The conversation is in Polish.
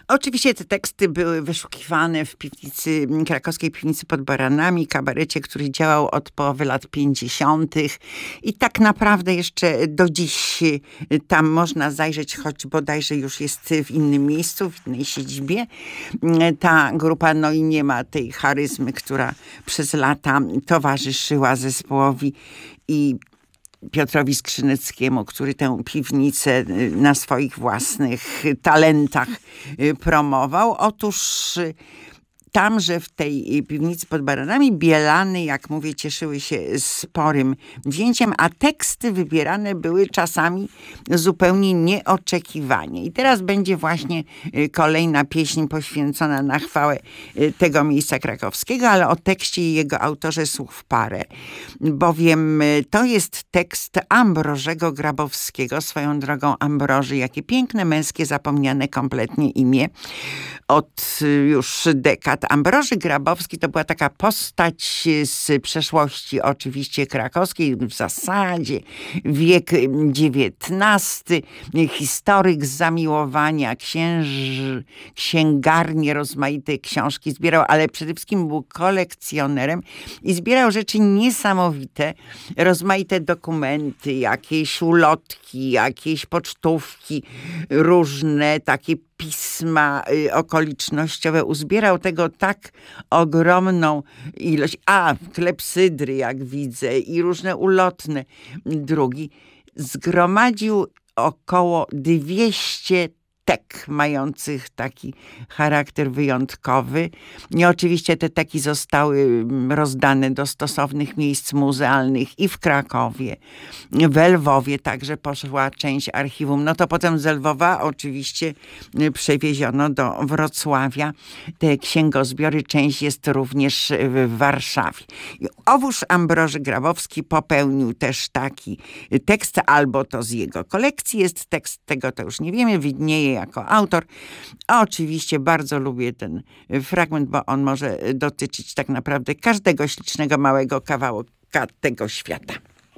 Oczywiście te teksty były wyszukiwane w piwnicy, krakowskiej piwnicy pod Baranami, kabarecie, który działał od połowy lat 50. I tak naprawdę jeszcze do dziś tam można zajrzeć, choć bodajże już jest w innym miejscu, w innej siedzibie. Ta grupa no i nie ma tej charyzmy, która przez lata towarzyszyła zespołowi i Piotrowi Skrzyneckiemu, który tę piwnicę na swoich własnych talentach promował. Otóż tamże w tej piwnicy pod Baranami Bielany, jak mówię, cieszyły się sporym wzięciem, a teksty wybierane były czasami zupełnie nieoczekiwanie. I teraz będzie właśnie kolejna pieśń poświęcona na chwałę tego miejsca krakowskiego, ale o tekście i jego autorze słów parę. Bowiem to jest tekst Ambrożego Grabowskiego. Swoją drogą Ambroży, jakie piękne, męskie, zapomniane kompletnie imię od już dekad. Ambroży Grabowski to była taka postać z przeszłości oczywiście krakowskiej, w zasadzie wiek XIX, historyk z zamiłowania, księgarnie, rozmaite książki zbierał, ale przede wszystkim był kolekcjonerem i zbierał rzeczy niesamowite, rozmaite dokumenty, jakieś ulotki, jakieś pocztówki, różne takie pisma okolicznościowe. Uzbierał tego tak ogromną ilość. Klepsydry, jak widzę, i różne ulotne drugi. Zgromadził około 200 tek mających taki charakter wyjątkowy. I oczywiście te teki zostały rozdane do stosownych miejsc muzealnych i w Krakowie, w Lwowie także poszła część archiwum. No to potem z Lwowa oczywiście przewieziono do Wrocławia te księgozbiory. Część jest również w Warszawie. I owóż Ambroży Grabowski popełnił też taki tekst, albo to z jego kolekcji jest tekst, tego to już nie wiemy, widnieje jako autor. A oczywiście bardzo lubię ten fragment, bo on może dotyczyć tak naprawdę każdego ślicznego, małego kawałka tego świata.